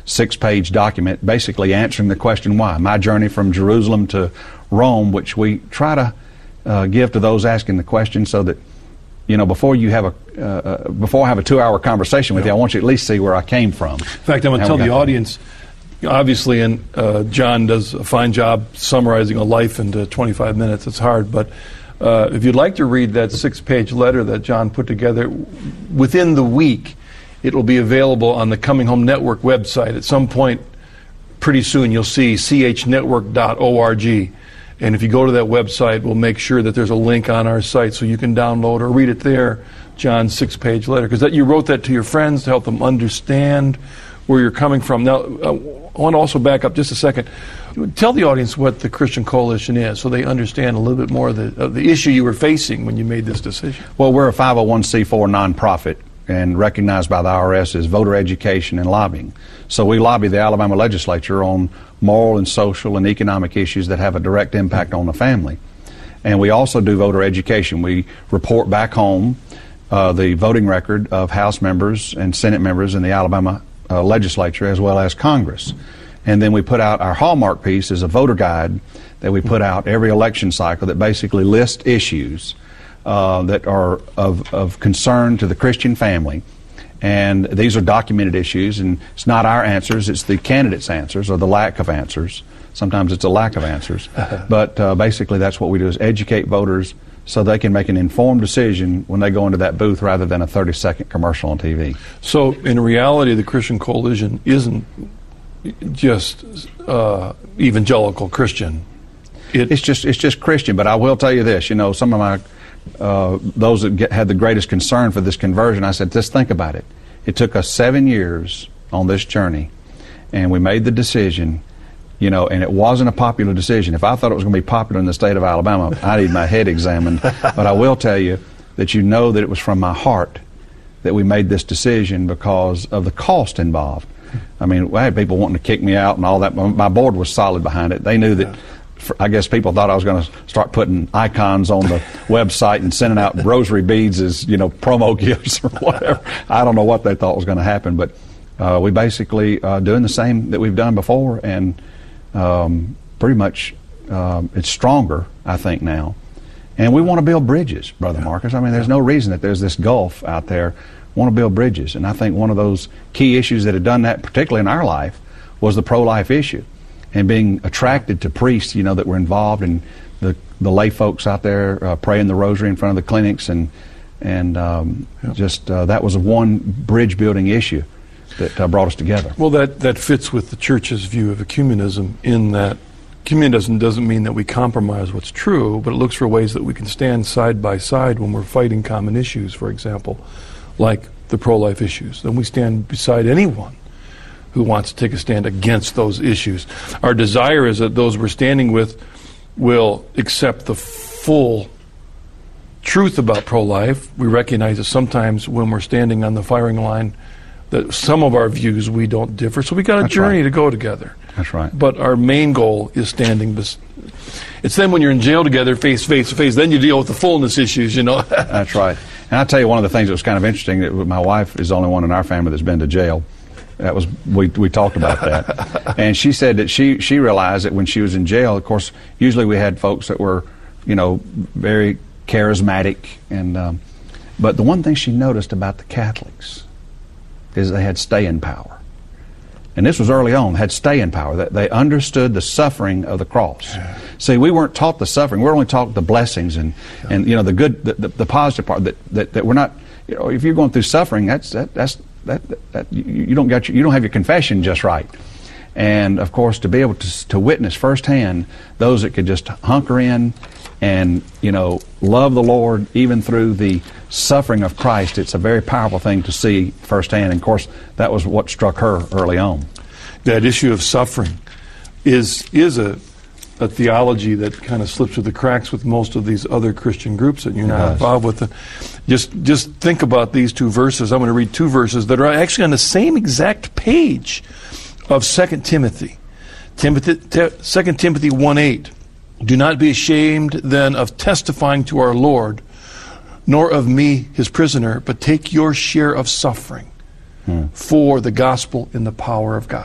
6-page document basically answering the question why. My journey from Jerusalem to Rome, which we try to give to those asking the question so that, before I have a 2-hour conversation with you, I want you to at least see where I came from. In fact, I'm going to tell the audience, obviously, and John does a fine job summarizing a life into 25 minutes. It's hard, but if you'd like to read that 6-page letter that John put together, within the week, it will be available on the Coming Home Network website. At some point, pretty soon, you'll see chnetwork.org. And if you go to that website, we'll make sure that there's a link on our site so you can download or read it there, John's 6-page letter. Because you wrote that to your friends to help them understand where you're coming from. Now, I want to also back up just a second. Tell the audience what the Christian Coalition is so they understand a little bit more of the issue you were facing when you made this decision. Well, we're a 501c4 nonprofit and recognized by the IRS as voter education and lobbying. So we lobby the Alabama legislature on moral and social and economic issues that have a direct impact on the family. And we also do voter education. We report back home the voting record of House members and Senate members in the Alabama legislature as well as Congress. And then we put out our hallmark piece as a voter guide that we put out every election cycle that basically lists issues that are of concern to the Christian family. And these are documented issues, and it's not our answers, it's the candidates' answers or the lack of answers. Sometimes it's a lack of answers. But basically that's what we do, is educate voters so they can make an informed decision when they go into that booth rather than a 30-second commercial on TV. So in reality, the Christian Coalition isn't just evangelical Christian. It's just Christian. But I will tell you this, some of my those that had the greatest concern for this conversion, I said, just think about it. It took us 7 years on this journey, and we made the decision, and it wasn't a popular decision. If I thought it was going to be popular in the state of Alabama, I need my head examined. But I will tell you that that it was from my heart that we made this decision because of the cost involved. I mean, I had people wanting to kick me out and all that. My board was solid behind it. They knew that, I guess people thought I was going to start putting icons on the website and sending out rosary beads as, promo gifts or whatever. I don't know what they thought was going to happen, but we basically doing the same that we've done before, and pretty much it's stronger, I think, now. And we want to build bridges, Brother Marcus. I mean, there's no reason that there's this gulf out there. We want to build bridges. And I think one of those key issues that had done that, particularly in our life, was the pro-life issue. And being attracted to priests, that were involved in the lay folks out there praying the rosary in front of the clinics, and that was one bridge building issue that brought us together. Well, that fits with the church's view of ecumenism, in that ecumenism doesn't mean that we compromise what's true, but it looks for ways that we can stand side by side when we're fighting common issues, for example, like the pro-life issues. Then we stand beside anyone who wants to take a stand against those issues. Our desire is that those we're standing with will accept the full truth about pro-life. We recognize that sometimes when we're standing on the firing line, that some of our views we don't differ. So we got a journey to go together. That's right. But our main goal is standing. It's then when you're in jail together, face to face, then you deal with the fullness issues, That's right. And I'll tell you one of the things that was kind of interesting, that my wife is the only one in our family that's been to jail. That was we talked about that, and she said that she realized that when she was in jail, of course, usually we had folks that were, very charismatic, and but the one thing she noticed about the Catholics is they had staying power, and this was early on. Had staying power, that they understood the suffering of the cross. Yeah. See, we weren't taught the suffering; we're only taught the blessings and the good, the positive part. That we're not. If you're going through suffering, you don't have your confession just right. And of course, to be able to witness firsthand those that could just hunker in and love the Lord even through the suffering of Christ, it's a very powerful thing to see firsthand. And of course, that was what struck her early on. That issue of suffering is a theology that kind of slips through the cracks with most of these other Christian groups that you're not involved with. Just think about these two verses. I'm going to read two verses that are actually on the same exact page of 2 Timothy. 2 Timothy 1:8. Do not be ashamed then of testifying to our Lord, nor of me, his prisoner, but take your share of suffering for the gospel in the power of God.